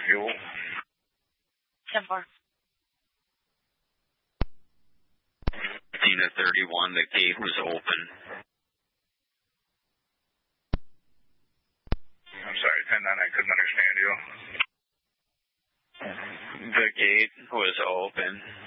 fuel. 10-4. 15-31, the gate was open. I'm sorry, 10-9, I couldn't understand you. The gate was open.